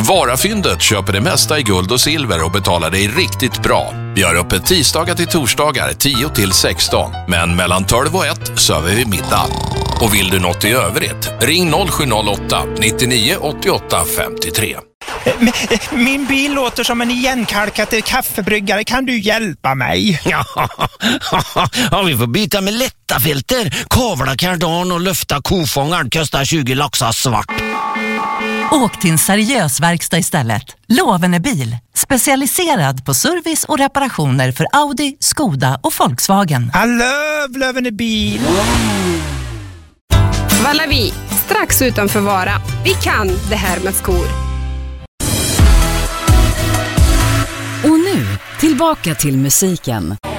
Varafyndet köper det mesta i guld och silver och betalar dig riktigt bra. Vi har öppet tisdagar till torsdagar 10 till 16. Men mellan 12 och 1 server vi middag. Och vill du något i övrigt, ring 0708 99 88 53. Min bil låter som en igenkalkad kaffebryggare. Kan du hjälpa mig? Ja, vi får byta med lätta filter. Kavla kardan och lyfta kofångaren kostar 20 laxar svart. Åk till en seriös verkstad istället. Lovene bil. Specialiserad på service och reparationer för Audi, Skoda och Volkswagen. I love Lovene bil. Valavi, strax utanför Vara. Vi kan det här med skor. Och nu, tillbaka till musiken.